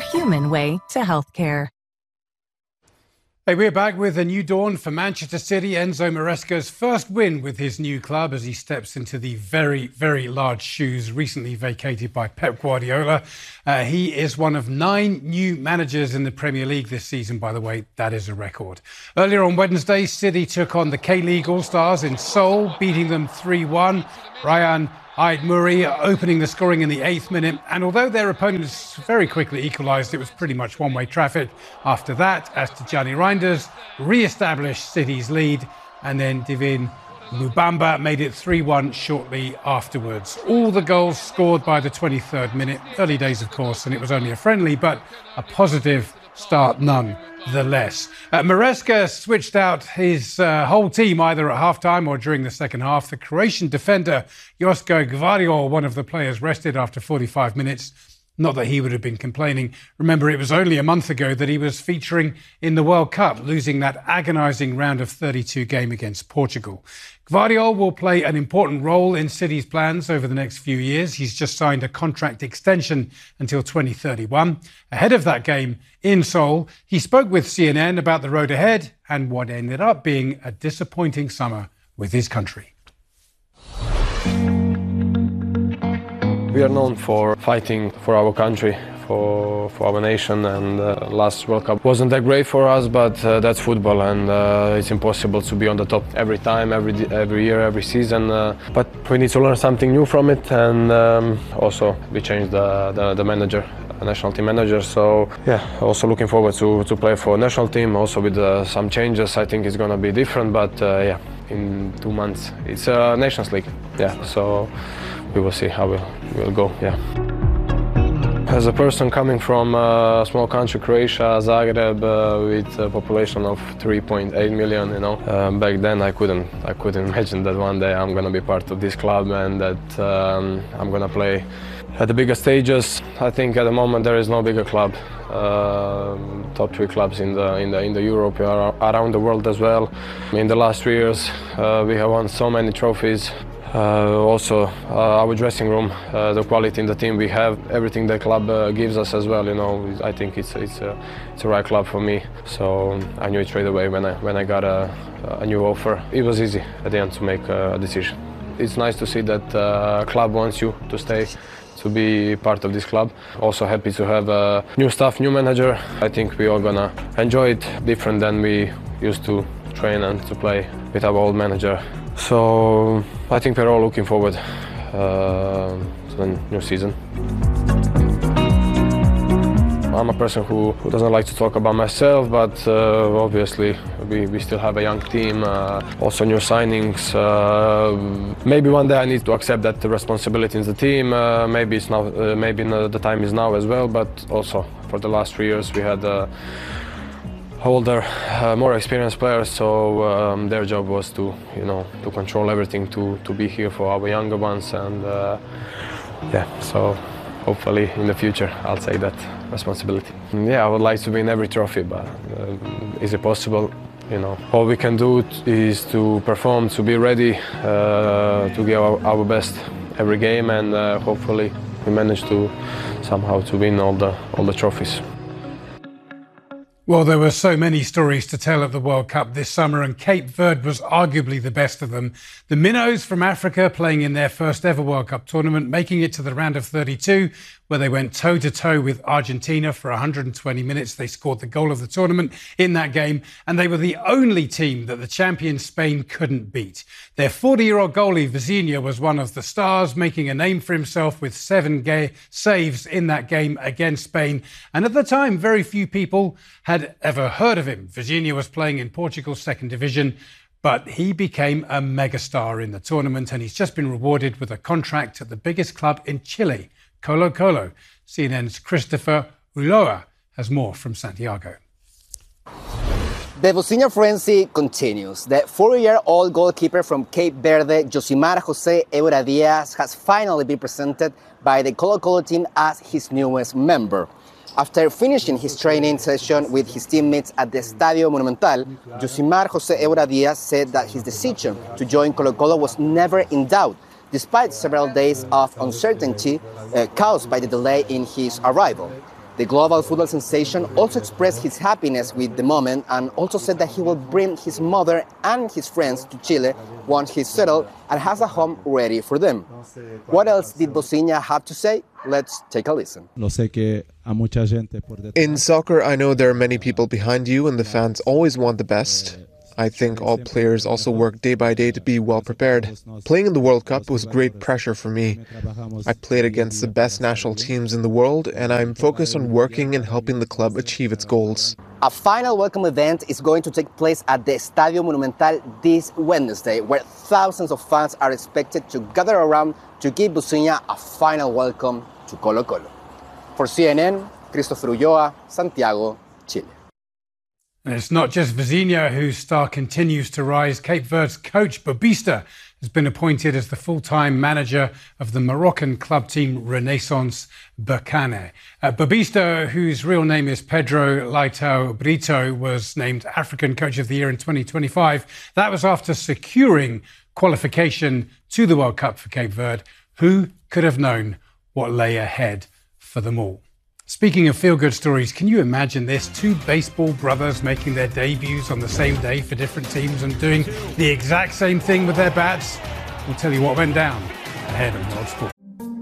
human way to healthcare. Hey, we're back with a new dawn for Manchester City. Enzo Maresca's first win with his new club as he steps into the very, very large shoes recently vacated by Pep Guardiola. He is one of 9 new managers in the Premier League this season, by the way. That is a record. Earlier on Wednesday, City took on the K-League All-Stars in Seoul, beating them 3-1. Ryan Aït-Nouri opening the scoring in the 8th minute, and although their opponents very quickly equalised, it was pretty much one-way traffic after that as Tijjani Reinders re-established City's lead, and then Divine Mubamba made it 3-1 shortly afterwards. All the goals scored by the 23rd minute. Early days, of course, and it was only a friendly, but a positive start nonetheless. Maresca switched out his whole team either at half-time or during the second half. The Croatian defender Josko Gvardiol, one of the players, rested after 45 minutes. Not that he would have been complaining. Remember, it was only a month ago that he was featuring in the World Cup, losing that agonising round of 32 game against Portugal. Gvardiol will play an important role in City's plans over the next few years. He's just signed a contract extension until 2031. Ahead of that game in Seoul, he spoke with CNN about the road ahead and what ended up being a disappointing summer with his country. We are known for fighting for our country, for our nation, and last World Cup wasn't that great for us, but that's football, and it's impossible to be on the top every time, every year, every season. But we need to learn something new from it, and also we changed the manager, national team manager. So yeah, also looking forward to play for national team, also with some changes. I think it's gonna be different, but yeah, in 2 months it's a Nations League. Yeah, so we will see how we'll go. Yeah. As a person coming from a small country, Croatia, Zagreb, with a population of 3.8 million, you know, back then I couldn't imagine that one day I'm gonna be part of this club and that I'm gonna play at the bigger stages. I think at the moment there is no bigger club. Top 3 clubs in the Europe, around the world as well. In the last 3 years, we have won so many trophies. Also, our dressing room, the quality in the team we have, everything the club gives us as well. You know, I think it's a right club for me. So I knew it straight away when I got a new offer. It was easy at the end to make a decision. It's nice to see that club wants you to stay, to be part of this club. Also happy to have a new staff, new manager. I think we all gonna enjoy it different than we used to train and to play with our old manager. So I think we're all looking forward to the new season. I'm a person who doesn't like to talk about myself, but obviously we still have a young team, also new signings. Maybe one day I need to accept that the responsibility is the team. Maybe it's now, maybe the time is now as well. But also for the last 3 years we had older, more experienced players, so their job was to control everything, to be here for our younger ones, and yeah, so hopefully in the future I'll take that responsibility. Yeah, I would like to win every trophy, but is it possible? You know, all we can do is to perform, to be ready, to give our best every game, and hopefully we manage to somehow to win all the trophies. Well, there were so many stories to tell at the World Cup this summer, and Cape Verde was arguably the best of them. The Minnows from Africa playing in their first ever World Cup tournament, making it to the round of 32, where they went toe-to-toe with Argentina for 120 minutes. They scored the goal of the tournament in that game, and they were the only team that the champion Spain couldn't beat. Their 40-year-old goalie, Vizinha, was one of the stars, making a name for himself with 7 saves in that game against Spain. And at the time, very few people had ever heard of him. Vizinha was playing in Portugal's second division, but he became a megastar in the tournament, and he's just been rewarded with a contract at the biggest club in Chile, Colo-Colo. CNN's Christopher Ulloa has more from Santiago. The Vizinha frenzy continues. The 40-year-old goalkeeper from Cape Verde, Josimar José Évora Díaz, has finally been presented by the Colo-Colo team as his newest member. After finishing his training session with his teammates at the Estadio Monumental, Josimar José Évora Díaz said that his decision to join Colo-Colo was never in doubt, despite several days of uncertainty caused by the delay in his arrival. The global football sensation also expressed his happiness with the moment and also said that he will bring his mother and his friends to Chile once he's settled and has a home ready for them. What else did Bociña have to say? Let's take a listen. In soccer, I know there are many people behind you and the fans always want the best. I think all players also work day by day to be well prepared. Playing in the World Cup was great pressure for me. I played against the best national teams in the world and I'm focused on working and helping the club achieve its goals. A final welcome event is going to take place at the Estadio Monumental this Wednesday, where thousands of fans are expected to gather around to give Bociña a final welcome to Colo-Colo. For CNN, Christopher Ulloa, Santiago, Chile. And it's not just Bociña whose star continues to rise. Cape Verde's coach Bobista has been appointed as the full-time manager of the Moroccan club team Renaissance Berkane. Bobista, whose real name is Pedro Leitão Brito, was named African Coach of the Year in 2025. That was after securing qualification to the World Cup for Cape Verde. Who could have known what lay ahead for them all? Speaking of feel-good stories, can you imagine this? Two baseball brothers making their debuts on the same day for different teams and doing the exact same thing with their bats? We'll tell you what went down ahead of World Sport.